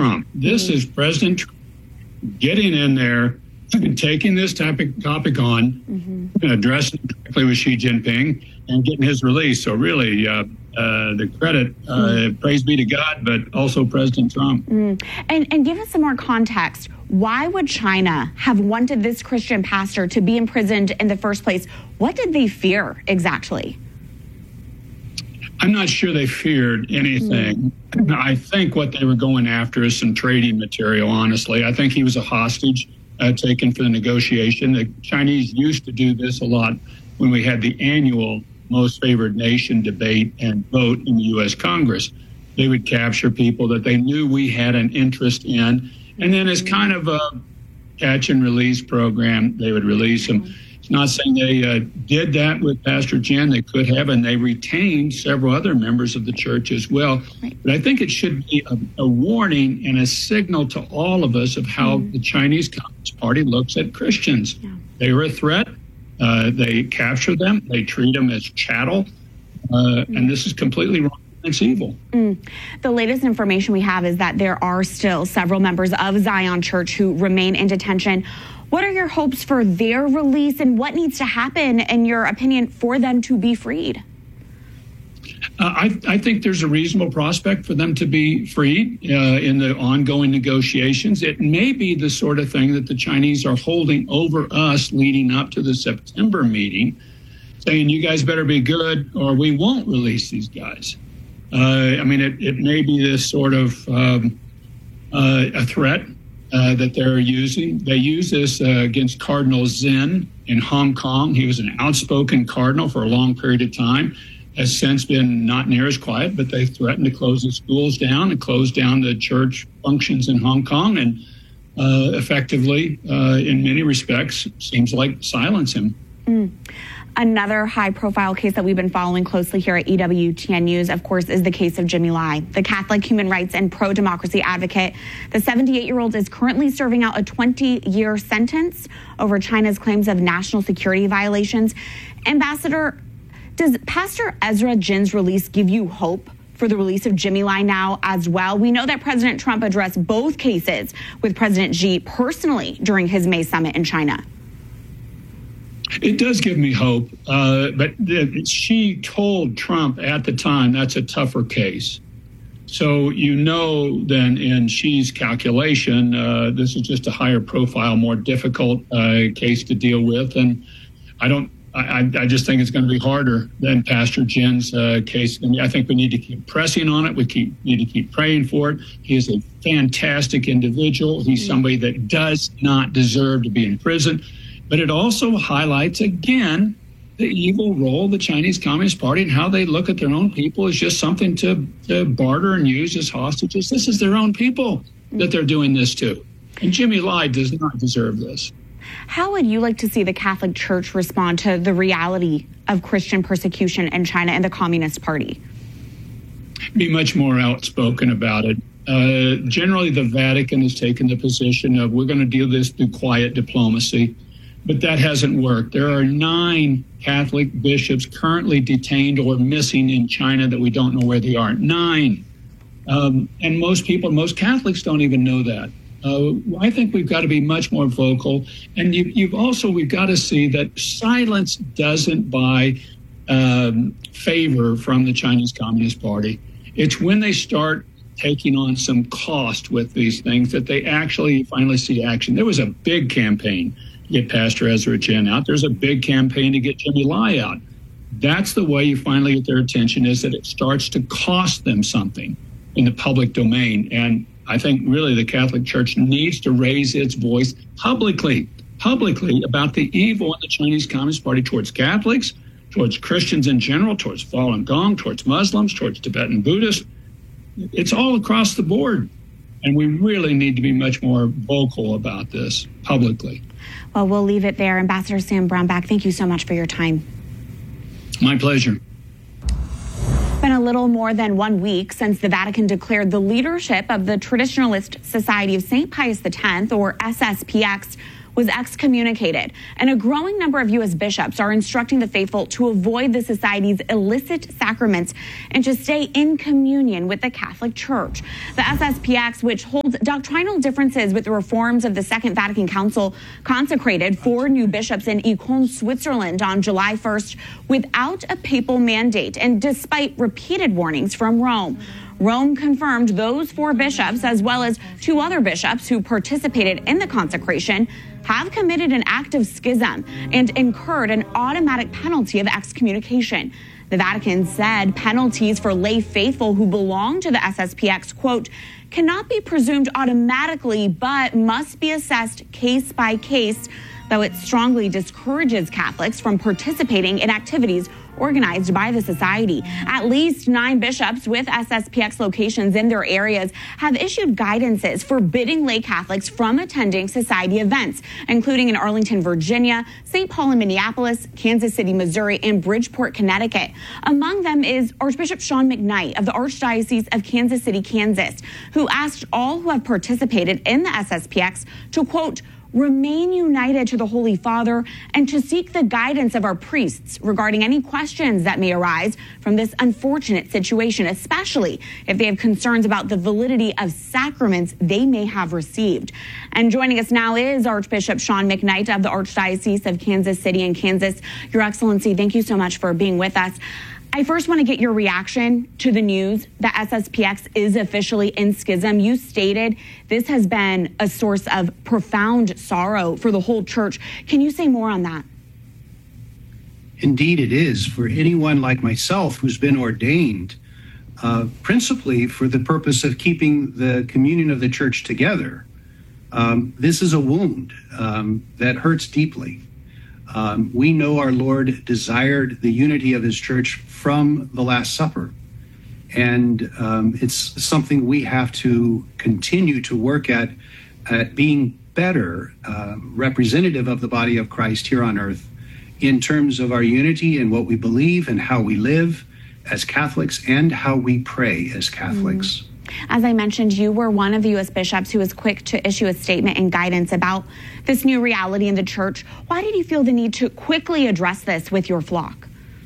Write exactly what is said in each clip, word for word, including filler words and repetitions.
Trump. This mm-hmm. is President Trump getting in there and taking this topic, topic on, mm-hmm. addressing it directly with Xi Jinping, and getting his release. So really, uh, uh, the credit, uh, mm. praise be to God, but also President Trump. Mm. And, and give us some more context. Why would China have wanted this Christian pastor to be imprisoned in the first place? What did they fear exactly? I'm not sure they feared anything. Mm. I think what they were going after is some trading material, honestly. I think he was a hostage uh, taken for the negotiation. The Chinese used to do this a lot when we had the annual most favored nation debate and vote in the U S Congress. They would capture people that they knew we had an interest in, and then as kind of a catch and release program, they would release them. It's not saying they uh, did that with Pastor Jin. They could have, and they retained several other members of the church as well. But I think it should be a, a warning and a signal to all of us of how mm. the Chinese Communist Party looks at Christians. Yeah. They were a threat. Uh, they capture them. They treat them as chattel. Uh, mm. And this is completely wrong. It's evil. Mm. The latest information we have is that there are still several members of Zion Church who remain in detention. What are your hopes for their release, and what needs to happen, in your opinion, for them to be freed? Uh, I, I think there's a reasonable prospect for them to be freed uh, in the ongoing negotiations. It may be the sort of thing that the Chinese are holding over us leading up to the September meeting, saying, you guys better be good or we won't release these guys. Uh, I mean, it, it may be this sort of um, uh, a threat uh, that they're using. They use this uh, against Cardinal Zen in Hong Kong. He was an outspoken cardinal for a long period of time, has since been not near as quiet, but they threatened to close the schools down and close down the church functions in Hong Kong, and uh, effectively, uh, in many respects, seems like silence him. Mm. Another high-profile case that we've been following closely here at E W T N News, of course, is the case of Jimmy Lai, the Catholic human rights and pro-democracy advocate. The seventy-eight-year-old is currently serving out a twenty-year sentence over China's claims of national security violations. Ambassador, does Pastor Ezra Jin's release give you hope for the release of Jimmy Lai now as well? We know that President Trump addressed both cases with President Xi personally during his May summit in China. It does give me hope, uh, but the, she told Trump at the time that's a tougher case. So you know then in Xi's calculation, uh, this is just a higher profile, more difficult uh, case to deal with. And I don't, I, I just think it's going to be harder than Pastor Jin's uh, case. And I think we need to keep pressing on it. We keep, need to keep praying for it. He is a fantastic individual. He's somebody that does not deserve to be in prison. But it also highlights, again, the evil role of the Chinese Communist Party and how they look at their own people as just something to, to barter and use as hostages. This is their own people that they're doing this to. And Jimmy Lai does not deserve this. How would you like to see the Catholic Church respond to the reality of Christian persecution in China and the Communist Party? Be much more outspoken about it. Uh, generally, the Vatican has taken the position of we're going to deal this through quiet diplomacy. But that hasn't worked. There are nine Catholic bishops currently detained or missing in China that we don't know where they are. Nine. Um, and most people, most Catholics don't even know that. Uh, I think we've got to be much more vocal. And you, you've also, we've got to see that silence doesn't buy um, favor from the Chinese Communist Party. It's when they start taking on some cost with these things that they actually finally see action. There was a big campaign get Pastor Ezra Jin out. There's a big campaign to get Jimmy Lai out. That's the way you finally get their attention, is that it starts to cost them something in the public domain. And I think really the Catholic Church needs to raise its voice publicly, publicly about the evil in the Chinese Communist Party towards Catholics, towards Christians in general, towards Falun Gong, towards Muslims, towards Tibetan Buddhists. It's all across the board. And we really need to be much more vocal about this publicly. Well, we'll leave it there. Ambassador Sam Brownback, thank you so much for your time. My pleasure. It's been a little more than one week since the Vatican declared the leadership of the Traditionalist Society of Saint Pius X, or S S P X, was excommunicated. And a growing number of U S bishops are instructing the faithful to avoid the society's illicit sacraments and to stay in communion with the Catholic Church. The S S P X, which holds doctrinal differences with the reforms of the Second Vatican Council, consecrated four new bishops in Econ, Switzerland on July first without a papal mandate and despite repeated warnings from Rome. Rome confirmed those four bishops, as well as two other bishops who participated in the consecration, have committed an act of schism and incurred an automatic penalty of excommunication. The Vatican said penalties for lay faithful who belong to the S S P X, quote, cannot be presumed automatically, but must be assessed case by case, though it strongly discourages Catholics from participating in activities organized by the society. At least nine bishops with S S P X locations in their areas have issued guidances forbidding lay Catholics from attending society events, including in Arlington, Virginia, Saint Paul in Minneapolis, Kansas City, Missouri, and Bridgeport, Connecticut. Among them is Archbishop Sean McKnight of the Archdiocese of Kansas City, Kansas, who asked all who have participated in the S S P X to, quote, remain united to the Holy Father and to seek the guidance of our priests regarding any questions that may arise from this unfortunate situation, especially if they have concerns about the validity of sacraments they may have received. And joining us now is Archbishop Sean McKnight of the Archdiocese of Kansas City and Kansas. Your Excellency, thank you so much for being with us. I first want to get your reaction to the news that S S P X is officially in schism. You stated this has been a source of profound sorrow for the whole church. Can you say more on that? Indeed, it is for anyone like myself who's been ordained, uh, principally for the purpose of keeping the communion of the church together. Um, this is a wound um, that hurts deeply. Um, we know our Lord desired the unity of his church from the Last Supper. And um, it's something we have to continue to work at, at being better uh, representative of the body of Christ here on earth in terms of our unity and what we believe and how we live as Catholics and how we pray as Catholics. Mm. As I mentioned, you were one of the U S bishops who was quick to issue a statement and guidance about this new reality in the church. Why did you feel the need to quickly address this with your flock?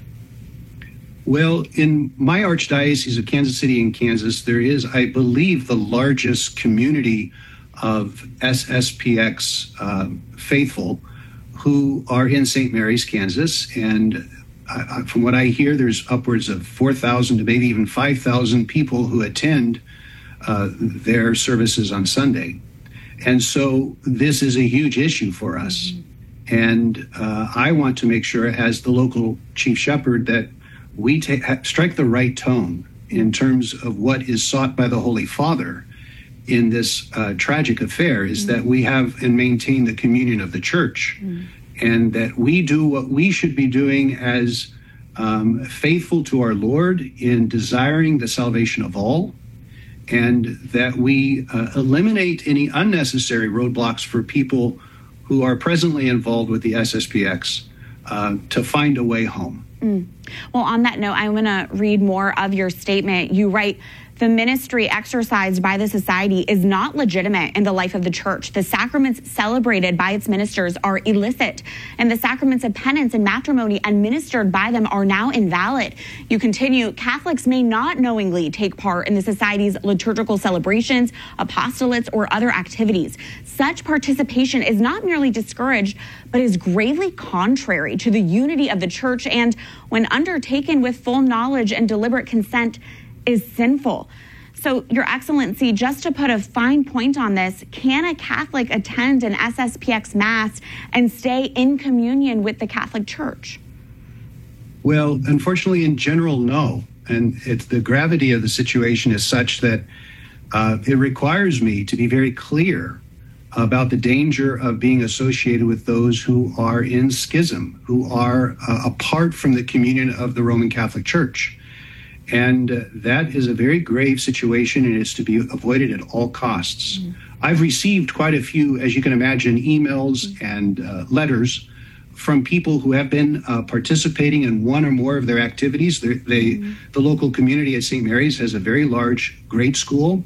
Well, in my Archdiocese of Kansas City and Kansas, there is, I believe, the largest community of S S P X uh, faithful who are in Saint Mary's, Kansas. And uh, from what I hear, there's upwards of four thousand to maybe even five thousand people who attend uh, their services on Sunday. And so this is a huge issue for us. Mm-hmm. And uh, I want to make sure, as the local chief shepherd, that we ta- strike the right tone in terms of what is sought by the Holy Father in this uh, tragic affair, is mm-hmm. that we have and maintain the communion of the church, mm-hmm. and that we do what we should be doing as um, faithful to our Lord in desiring the salvation of all, and that we uh, eliminate any unnecessary roadblocks for people who are presently involved with the S S P X uh, to find a way home. Mm. Well, on that note, I'm going to read more of your statement. You write, the ministry exercised by the society is not legitimate in the life of the church. The sacraments celebrated by its ministers are illicit, and the sacraments of penance and matrimony administered by them are now invalid. You continue, Catholics may not knowingly take part in the society's liturgical celebrations, apostolates, or other activities. Such participation is not merely discouraged, but is gravely contrary to the unity of the church, and when undertaken with full knowledge and deliberate consent, is sinful. So, Your Excellency, just to put a fine point on this, can a Catholic attend an S S P X Mass and stay in communion with the Catholic Church? Well, unfortunately, in general, no. And it's, the gravity of the situation is such that uh, it requires me to be very clear about the danger of being associated with those who are in schism, who are uh, apart from the communion of the Roman Catholic Church. And uh, that is a very grave situation, and is to be avoided at all costs. Mm-hmm. I've received quite a few, as you can imagine, emails mm-hmm. and uh, letters from people who have been uh, participating in one or more of their activities. They're, they, mm-hmm. The local community at Saint Mary's has a very large grade school,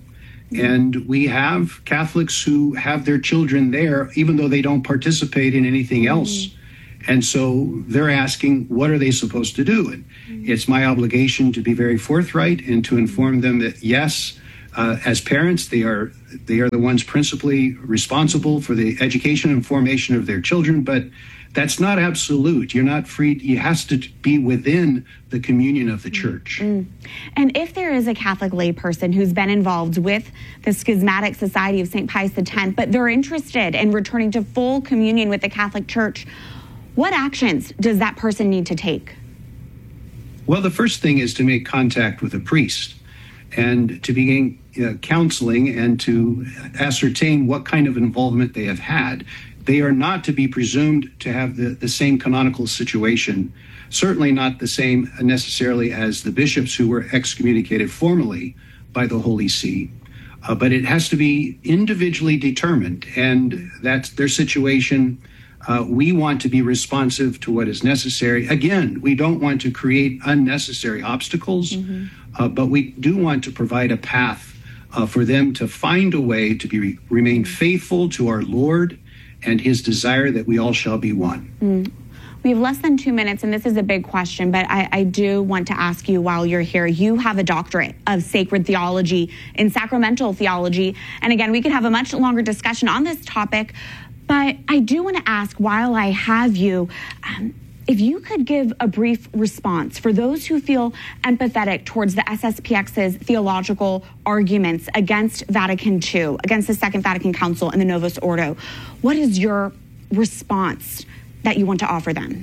And we have Catholics who have their children there, even though they don't participate in anything else. Mm-hmm. And so they're asking, what are they supposed to do? And mm-hmm. it's my obligation to be very forthright and to inform them that, yes, uh, as parents, they are they are the ones principally responsible for the education and formation of their children, but that's not absolute. You're not free. It has to be within the communion of the church. Mm. And if there is a Catholic layperson who's been involved with the Schismatic Society of Saint Pius X, but they're interested in returning to full communion with the Catholic Church, what actions does that person need to take? Well, the first thing is to make contact with a priest and to begin uh, counseling and to ascertain what kind of involvement they have had. They are not to be presumed to have the, the same canonical situation, certainly not the same necessarily as the bishops who were excommunicated formally by the Holy See. Uh, but it has to be individually determined, and that's their situation. Uh, we want to be responsive to what is necessary. Again, we don't want to create unnecessary obstacles, mm-hmm. uh, but we do want to provide a path uh, for them to find a way to be remain faithful to our Lord and his desire that we all shall be one. Mm. We have less than two minutes, and this is a big question, but I, I do want to ask you while you're here. You have a doctorate of sacred theology in sacramental theology. And again, we could have a much longer discussion on this topic, but I do want to ask, while I have you, um, if you could give a brief response for those who feel empathetic towards the S S P X's theological arguments against Vatican Two, against the Second Vatican Council and the Novus Ordo. What is your response that you want to offer them?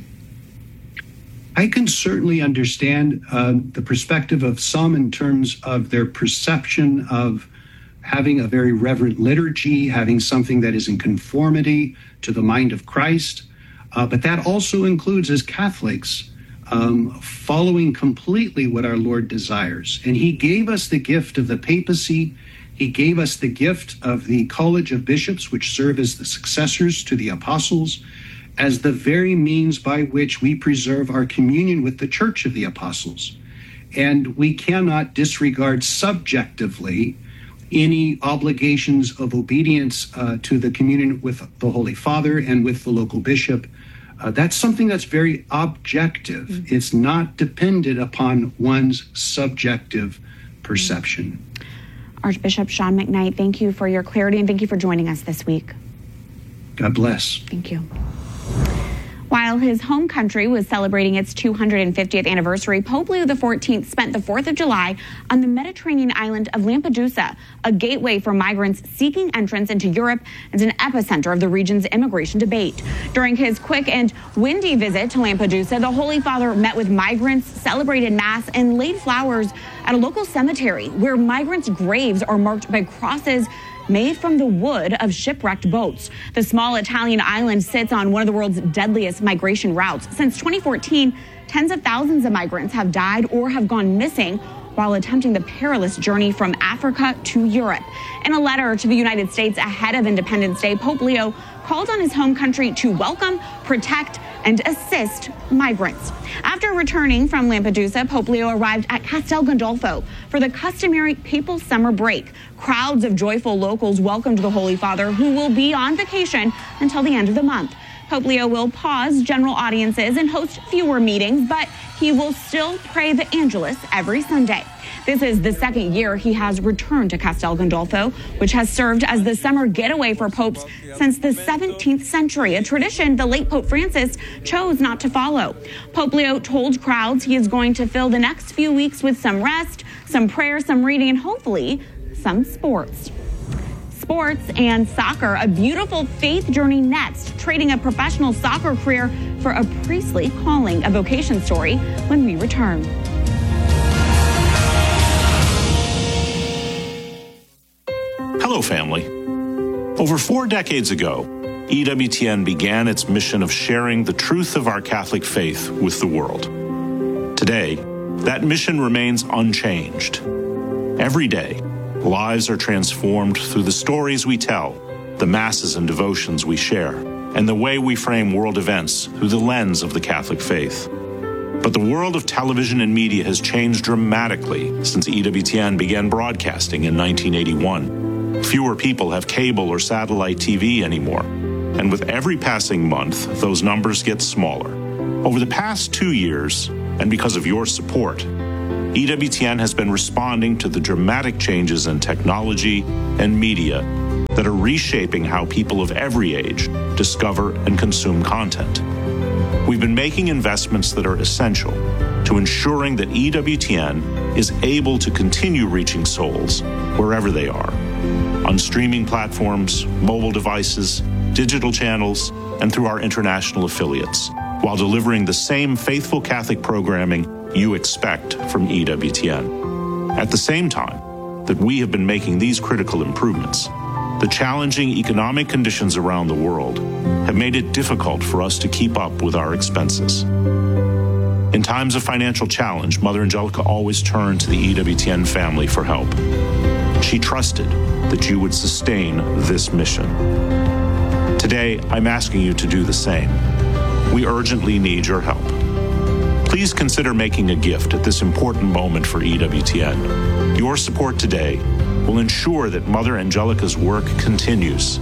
I can certainly understand uh, the perspective of some in terms of their perception of having a very reverent liturgy, having something that is in conformity to the mind of Christ. Uh, but that also includes, as Catholics, um, following completely what our Lord desires. And he gave us the gift of the papacy. He gave us the gift of the College of Bishops, which serve as the successors to the apostles, as the very means by which we preserve our communion with the Church of the Apostles. And we cannot disregard subjectively any obligations of obedience uh, to the communion with the Holy Father and with the local bishop. Uh, that's something that's very objective. Mm-hmm. It's not dependent upon one's subjective perception. Archbishop Sean McKnight, thank you for your clarity and thank you for joining us this week. God bless. Thank you. While his home country was celebrating its two hundred fiftieth anniversary, Pope Leo the fourteenth spent the fourth of July on the Mediterranean island of Lampedusa, a gateway for migrants seeking entrance into Europe and an epicenter of the region's immigration debate. During his quick and windy visit to Lampedusa, the Holy Father met with migrants, celebrated Mass, and laid flowers at a local cemetery where migrants' graves are marked by crosses made from the wood of shipwrecked boats. The small Italian island sits on one of the world's deadliest migration routes. Since twenty fourteen, tens of thousands of migrants have died or have gone missing while attempting the perilous journey from Africa to Europe. In a letter to the United States ahead of Independence Day, Pope Leo called on his home country to welcome, protect, and assist migrants. After returning from Lampedusa, Pope Leo arrived at Castel Gandolfo for the customary papal summer break. Crowds of joyful locals welcomed the Holy Father, who will be on vacation until the end of the month. Pope Leo will pause general audiences and host fewer meetings, but he will still pray the Angelus every Sunday. This is the second year he has returned to Castel Gandolfo, which has served as the summer getaway for popes since the seventeenth century, a tradition the late Pope Francis chose not to follow. Pope Leo told crowds he is going to fill the next few weeks with some rest, some prayer, some reading, and hopefully some sports. Sports and soccer, a beautiful faith journey next, trading a professional soccer career for a priestly calling, a vocation story when we return. Hello, family. Over four decades ago, E W T N began its mission of sharing the truth of our Catholic faith with the world. Today, that mission remains unchanged. Every day, lives are transformed through the stories we tell, the masses and devotions we share, and the way we frame world events through the lens of the Catholic faith. But the world of television and media has changed dramatically since E W T N began broadcasting in nineteen eighty-one. Fewer people have cable or satellite T V anymore, and with every passing month, those numbers get smaller. Over the past two years, and because of your support, E W T N has been responding to the dramatic changes in technology and media that are reshaping how people of every age discover and consume content. We've been making investments that are essential to ensuring that E W T N is able to continue reaching souls wherever they are, on streaming platforms, mobile devices, digital channels, and through our international affiliates, while delivering the same faithful Catholic programming you expect from E W T N. At the same time that we have been making these critical improvements, the challenging economic conditions around the world have made it difficult for us to keep up with our expenses. In times of financial challenge, Mother Angelica always turned to the E W T N family for help. She trusted that you would sustain this mission. Today, I'm asking you to do the same. We urgently need your help. Please consider making a gift at this important moment for E W T N. Your support today will ensure that Mother Angelica's work continues.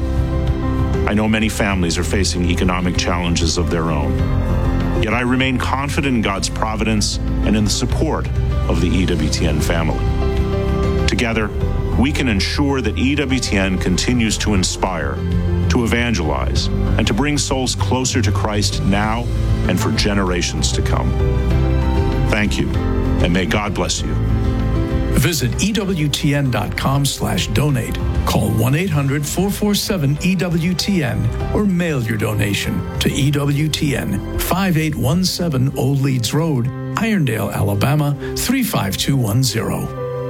I know many families are facing economic challenges of their own, yet I remain confident in God's providence and in the support of the E W T N family. Together, we can ensure that E W T N continues to inspire, to evangelize, and to bring souls closer to Christ now and for generations to come. Thank you, and may God bless you. Visit E W T N dot com slash donate. Call one eight hundred four four seven E W T N or mail your donation to E W T N, five eight one seven Old Leeds Road, Irondale, Alabama, three five two one zero.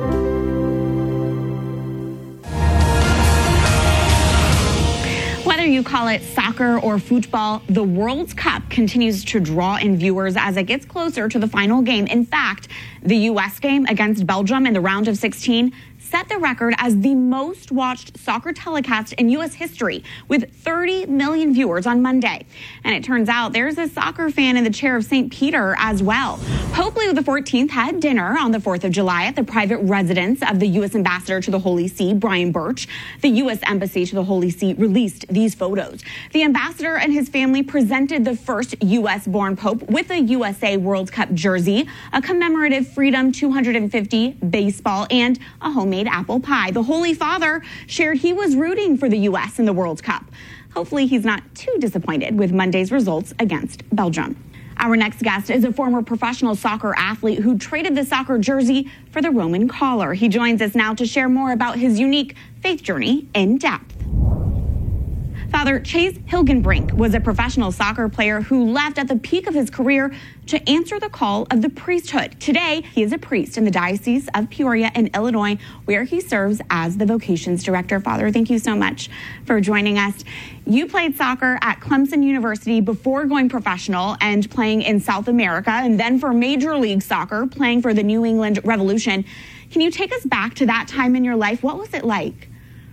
Whether you call it soccer or football, the World Cup continues to draw in viewers as it gets closer to the final game. In fact, the U S game against Belgium in the round of sixteen set the record as the most watched soccer telecast in U S history, with thirty million viewers on Monday. And it turns out there's a soccer fan in the chair of Saint Peter as well. Pope Leo the fourteenth had dinner on the fourth of July at the private residence of the U S ambassador to the Holy See, Brian Birch. The U S embassy to the Holy See released these photos. The ambassador and his family presented the first U S-born pope with a U S A World Cup jersey, a commemorative Freedom two hundred fifty baseball, and a homemade apple pie. The Holy Father shared he was rooting for the U S in the World Cup. Hopefully he's not too disappointed with Monday's results against Belgium. Our next guest is a former professional soccer athlete who traded the soccer jersey for the Roman collar. He joins us now to share more about his unique faith journey in depth. Father Chase Hilgenbrink was a professional soccer player who left at the peak of his career to answer the call of the priesthood. Today, he is a priest in the Diocese of Peoria in Illinois, where he serves as the vocations director. Father, thank you so much for joining us. You played soccer at Clemson University before going professional and playing in South America, and then for Major League Soccer, playing for the New England Revolution. Can you take us back to that time in your life? What was it like?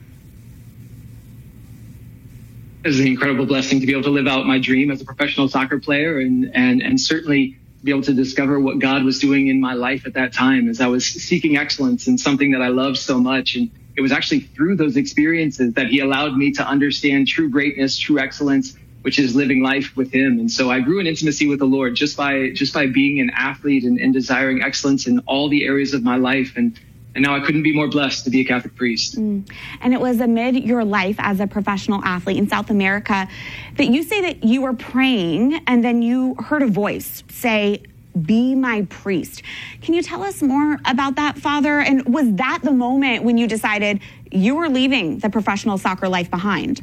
It was an incredible blessing to be able to live out my dream as a professional soccer player, and, and, and certainly be able to discover what God was doing in my life at that time as I was seeking excellence in something that I loved so much. And it was actually through those experiences that he allowed me to understand true greatness, true excellence, which is living life with him. And so I grew in intimacy with the Lord just by just by being an athlete and, and desiring excellence in all the areas of my life. And And now I couldn't be more blessed to be a Catholic priest. Mm. And it was amid your life as a professional athlete in South America that you say that you were praying and then you heard a voice say, "Be my priest." Can you tell us more about that, Father? And was that the moment when you decided you were leaving the professional soccer life behind?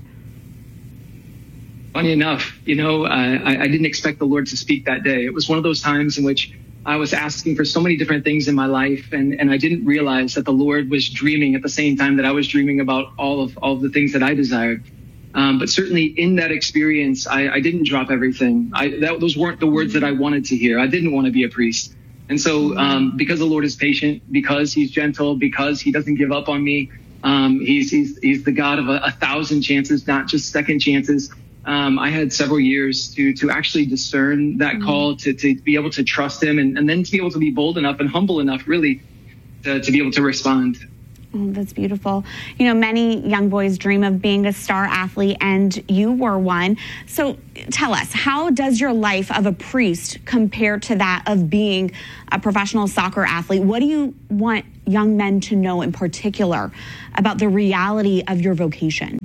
Funny enough, you know, uh, I, I didn't expect the Lord to speak that day. It was one of those times in which I was asking for so many different things in my life, and, and I didn't realize that the Lord was dreaming at the same time that I was dreaming about all of all of the things that I desired. Um, but certainly in that experience, I, I didn't drop everything. I, that, those weren't the words that I wanted to hear. I didn't want to be a priest. And so um, because the Lord is patient, because he's gentle, because he doesn't give up on me, um, he's, he's, he's the God of a, a thousand chances, not just second chances. um, I had several years to to actually discern that mm-hmm. call, to, to be able to trust him, and, and then to be able to be bold enough and humble enough, really, to, to be able to respond. Oh, that's beautiful. You know, many young boys dream of being a star athlete, and you were one. So tell us, how does your life of a priest compare to that of being a professional soccer athlete? What do you want young men to know in particular about the reality of your vocation?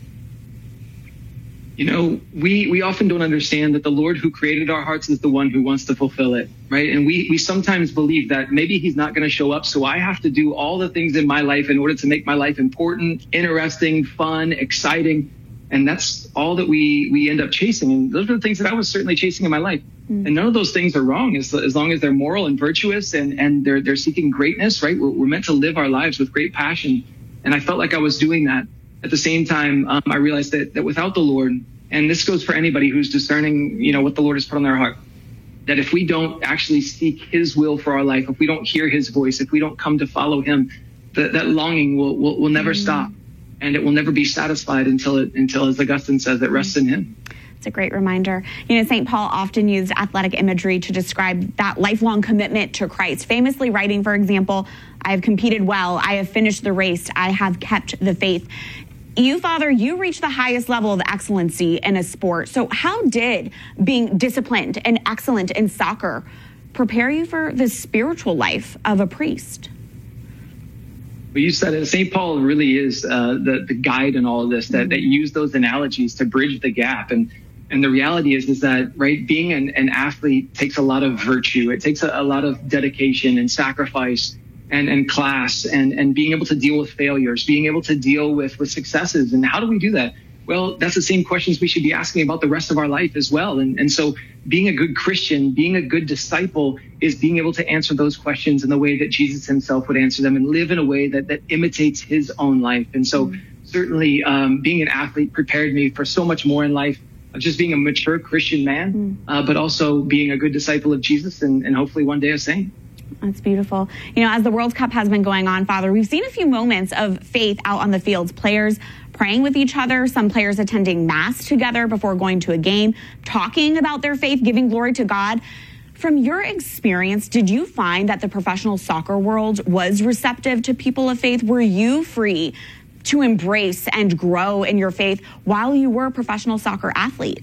You know, we, we often don't understand that the Lord who created our hearts is the one who wants to fulfill it, right? And we, we sometimes believe that maybe he's not going to show up, so I have to do all the things in my life in order to make my life important, interesting, fun, exciting. And that's all that we, we end up chasing. And those are the things that I was certainly chasing in my life. Mm. And none of those things are wrong as, as long as they're moral and virtuous and, and they're, they're seeking greatness, right? We're, we're meant to live our lives with great passion. And I felt like I was doing that. At the same time, um, I realized that, that without the Lord, and this goes for anybody who's discerning, you know, what the Lord has put on their heart, that if we don't actually seek his will for our life, if we don't hear his voice, if we don't come to follow him, that, that longing will, will, will never mm. stop. And it will never be satisfied until, it, until, as Augustine says, it rests in him. It's a great reminder. You know, Saint Paul often used athletic imagery to describe that lifelong commitment to Christ, famously writing, for example, I have competed well, I have finished the race, I have kept the faith. You, Father, you reached the highest level of excellency in a sport. So how did being disciplined and excellent in soccer prepare you for the spiritual life of a priest? Well, you said it. Saint Paul really is uh, the, the guide in all of this, that, that used those analogies to bridge the gap. And and the reality is, is that, right, being an, an athlete takes a lot of virtue. It takes a, a lot of dedication and sacrifice. And, and class and, and being able to deal with failures, being able to deal with, with successes. And how do we do that? Well, that's the same questions we should be asking about the rest of our life as well. And, and so being a good Christian, being a good disciple is being able to answer those questions in the way that Jesus himself would answer them and live in a way that, that imitates his own life. And so mm-hmm. certainly um, being an athlete prepared me for so much more in life, of just being a mature Christian man, mm-hmm. uh, but also being a good disciple of Jesus and, and hopefully one day a saint. That's beautiful. You know, as the World Cup has been going on, Father, we've seen a few moments of faith out on the fields. Players praying with each other, some players attending mass together before going to a game, talking about their faith, giving glory to God. From your experience, did you find that the professional soccer world was receptive to people of faith? Were you free to embrace and grow in your faith while you were a professional soccer athlete?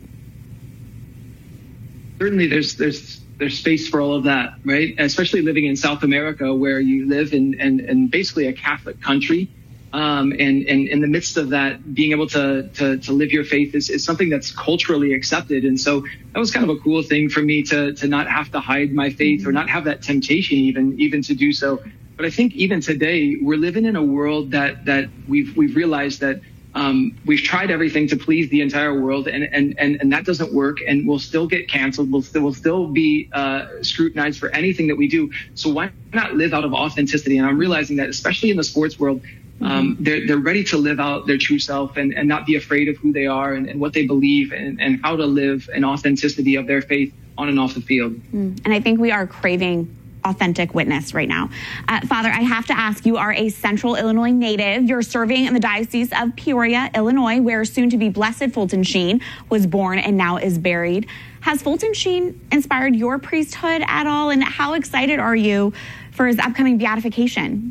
Certainly, there's there's there's space for all of that, right? Especially living in South America, where you live in, in, in basically a Catholic country. Um, and, and in the midst of that, being able to, to, to live your faith is, is something that's culturally accepted. And so that was kind of a cool thing for me to, to not have to hide my faith or not have that temptation even, even to do so. But I think even today, we're living in a world that, that we've, we've realized that Um, we've tried everything to please the entire world, and, and, and, and that doesn't work, and we'll still get canceled. We'll still, we'll still be uh, scrutinized for anything that we do. So why not live out of authenticity? And I'm realizing that, especially in the sports world, um, they're, they're ready to live out their true self and, and not be afraid of who they are and, and what they believe and, and how to live an authenticity of their faith on and off the field. Mm. And I think we are craving authentic witness right now. Uh, Father, I have to ask, you are a Central Illinois native. You're serving in the Diocese of Peoria, Illinois, where soon-to-be Blessed Fulton Sheen was born and now is buried. Has Fulton Sheen inspired your priesthood at all? And how excited are you for his upcoming beatification?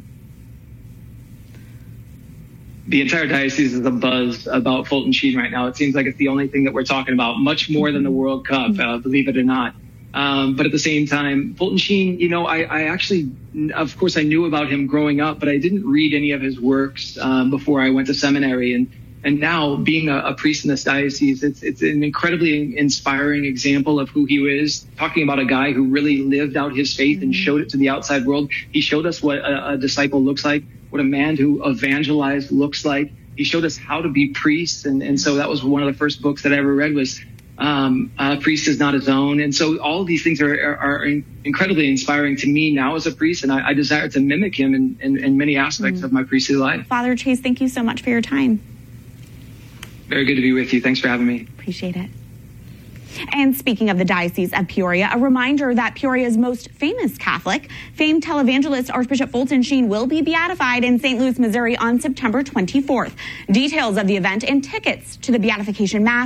The entire diocese is abuzz about Fulton Sheen right now. It seems like it's the only thing that we're talking about, much more than the World Cup, uh, believe it or not. Um, but at the same time, Fulton Sheen, you know, I, I actually, of course, I knew about him growing up, but I didn't read any of his works um, before I went to seminary. And and now being a, a priest in this diocese, it's it's an incredibly inspiring example of who he is. Talking about a guy who really lived out his faith and showed it to the outside world. He showed us what a, a disciple looks like, what a man who evangelized looks like. He showed us how to be priests. And, and so that was one of the first books that I ever read was Um, a priest is not his own. And so all of these things are, are, are incredibly inspiring to me now as a priest. And I, I desire to mimic him in, in, in many aspects mm. of my priestly life. Father Chase, thank you so much for your time. Very good to be with you. Thanks for having me. Appreciate it. And speaking of the Diocese of Peoria, a reminder that Peoria's most famous Catholic, famed televangelist Archbishop Fulton Sheen, will be beatified in Saint Louis, Missouri on September twenty-fourth. Details of the event and tickets to the beatification mass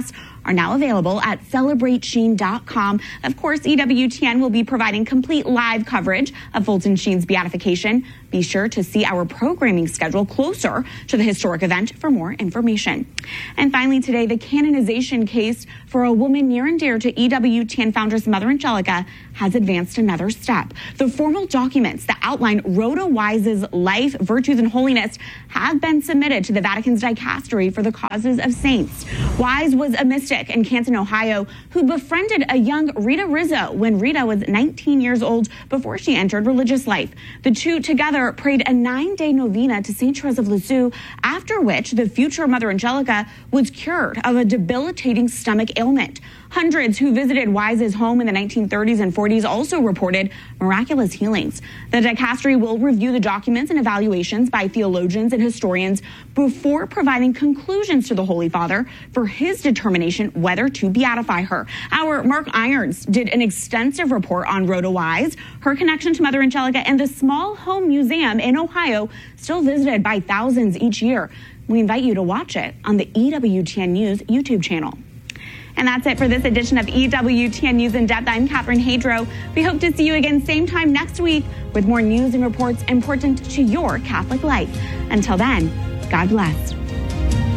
are now available at celebrate sheen dot com. Of course, E W T N will be providing complete live coverage of Fulton Sheen's beatification. Be sure to see our programming schedule closer to the historic event for more information. And finally today, the canonization case for a woman near and dear to E W T N founders Mother Angelica has advanced another step. The formal documents that outline Rhoda Wise's life, virtues, and holiness have been submitted to the Vatican's dicastery for the causes of saints. Wise was a mystic in Canton, Ohio, who befriended a young Rita Rizzo when Rita was nineteen years old before she entered religious life. The two together prayed a nine-day novena to Saint Therese of Lisieux, after which the future Mother Angelica was cured of a debilitating stomach ailment. Hundreds who visited Wise's home in the nineteen thirties and forties also reported miraculous healings. The dicastery will review the documents and evaluations by theologians and historians before providing conclusions to the Holy Father for his determination whether to beatify her. Our Mark Irons did an extensive report on Rhoda Wise, her connection to Mother Angelica, and the small home museum in Ohio, still visited by thousands each year. We invite you to watch it on the E W T N News YouTube channel. And that's it for this edition of E W T N News in Depth. I'm Catherine Hadro. We hope to see you again same time next week with more news and reports important to your Catholic life. Until then, God bless.